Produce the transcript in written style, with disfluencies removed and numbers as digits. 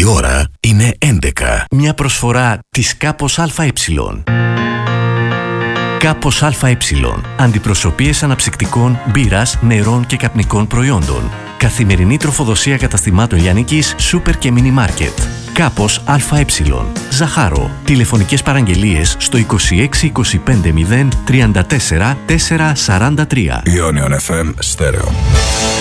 ώρα είναι 11. Μια προσφορά της Κάπος ΑΕ. Κάπος ΑΕ. Αντιπροσωπείες αναψυκτικών, μπύρας, νερών και καπνικών προϊόντων. Καθημερινή τροφοδοσία καταστημάτων λιανικής, σούπερ και μίνι μάρκετ. Κάπος ΑΕ. Ζαχάρο. Τηλεφωνικές παραγγελίες στο 26 25 0 34 443. Ionion FM Stereo.